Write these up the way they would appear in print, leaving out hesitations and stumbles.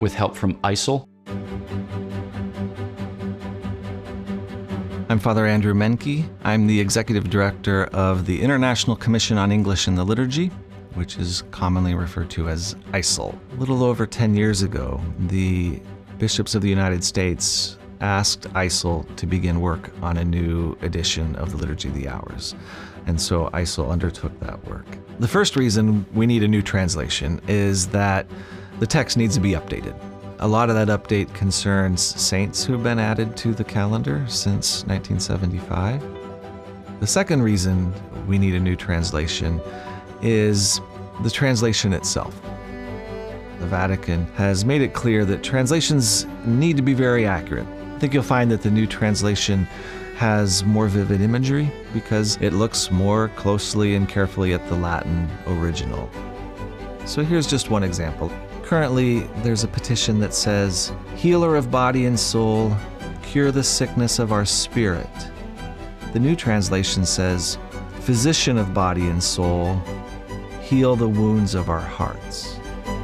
with help from ISIL. I'm Father Andrew Menke. I'm the Executive Director of the International Commission on English in the Liturgy, which is commonly referred to as ISIL. A little over 10 years ago, the bishops of the United States asked ISIL to begin work on a new edition of the Liturgy of the Hours. And so ISIL undertook that work. The first reason we need a new translation is that the text needs to be updated. A lot of that update concerns saints who've been added to the calendar since 1975. The second reason we need a new translation is the translation itself. The Vatican has made it clear that translations need to be very accurate. I think you'll find that the new translation has more vivid imagery because it looks more closely and carefully at the Latin original. So here's just one example. Currently, there's a petition that says, "Healer of body and soul, cure the sickness of our spirit." The new translation says, "Physician of body and soul, heal the wounds of our hearts."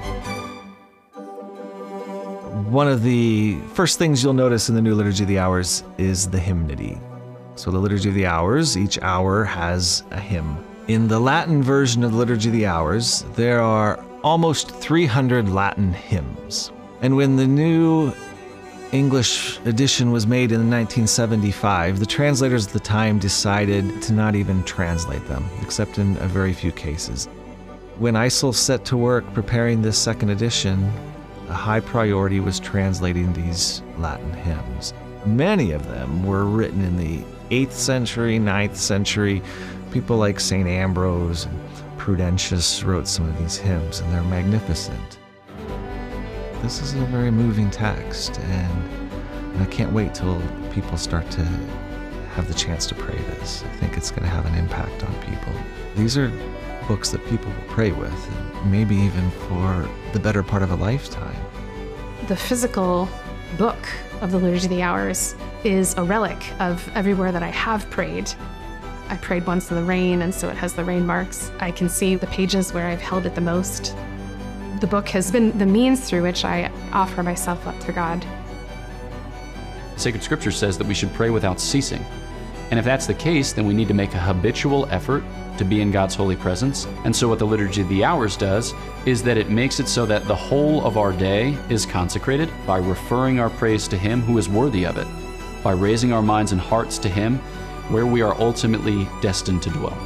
One of the first things you'll notice in the new Liturgy of the Hours is the hymnody. So the Liturgy of the Hours, each hour has a hymn. In the Latin version of the Liturgy of the Hours, there are almost 300 Latin hymns. And when the new English edition was made in 1975, the translators at the time decided to not even translate them, except in a very few cases. When ISIL set to work preparing this second edition, a high priority was translating these Latin hymns. Many of them were written in the 8th century, 9th century. People like St. Ambrose and Prudentius wrote some of these hymns, and they're magnificent. This is a very moving text, and I can't wait till people start to have the chance to pray this. I think it's going to have an impact on people. These are books that people will pray with, and maybe even for the better part of a lifetime. The physical book of the Liturgy of the Hours is a relic of everywhere that I have prayed. I prayed once in the rain, and so it has the rain marks. I can see the pages where I've held it the most. The book has been the means through which I offer myself up to God. Sacred Scripture says that we should pray without ceasing. And if that's the case, then we need to make a habitual effort to be in God's holy presence. And so what the Liturgy of the Hours does is that it makes it so that the whole of our day is consecrated by referring our praise to Him who is worthy of it, by raising our minds and hearts to Him where we are ultimately destined to dwell.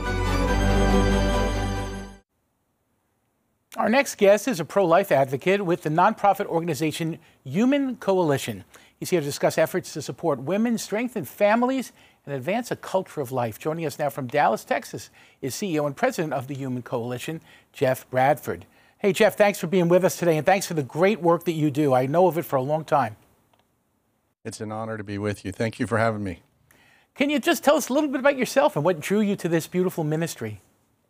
Our next guest is a pro-life advocate with the nonprofit organization Human Coalition. He's here to discuss efforts to support women, strengthen families, and advance a culture of life. Joining us now from Dallas, Texas, is CEO and President of the Human Coalition, Jeff Bradford. Hey, Jeff, thanks for being with us today, and thanks for the great work that you do. I know of it for a long time. It's an honor to be with you. Thank you for having me. Can you just tell us a little bit about yourself and what drew you to this beautiful ministry?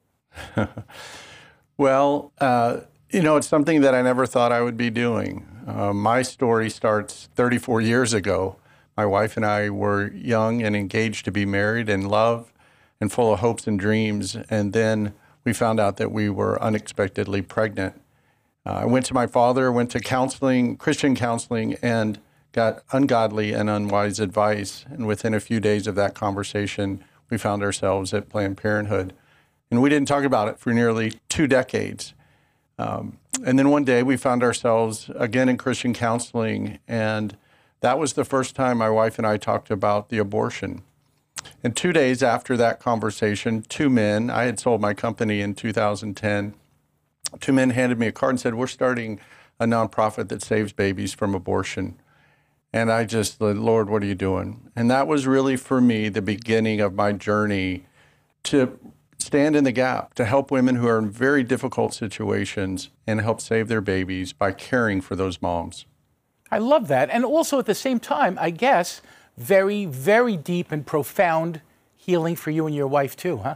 Well, it's something that I never thought I would be doing. My story starts 34 years ago. My wife and I were young and engaged to be married and love and full of hopes and dreams. And then we found out that we were unexpectedly pregnant. I went to my father, went to counseling, Christian counseling, and got ungodly and unwise advice. And within a few days of that conversation, we found ourselves at Planned Parenthood. And we didn't talk about it for nearly 2 decades. And then one day we found ourselves again in Christian counseling. And that was the first time my wife and I talked about the abortion. And 2 days after that conversation, 2 men, I had sold my company in 2010, 2 men handed me a card and said, "We're starting a nonprofit that saves babies from abortion." And I just said, "Lord, what are you doing?" And that was really, for me, the beginning of my journey to stand in the gap, to help women who are in very difficult situations and help save their babies by caring for those moms. I love that. And also at the same time, I guess, very, very deep and profound healing for you and your wife too, huh?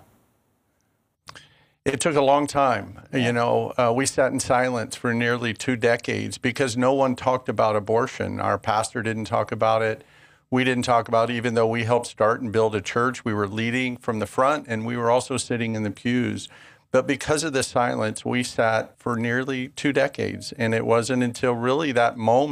It took a long time. We sat in silence for nearly 2 decades because no one talked about abortion. Our pastor didn't talk about it. We didn't talk about it, even though we helped start and build a church. We were leading from the front, and we were also sitting in the pews. But because of the silence, we sat for nearly 2 decades. And it wasn't until really that moment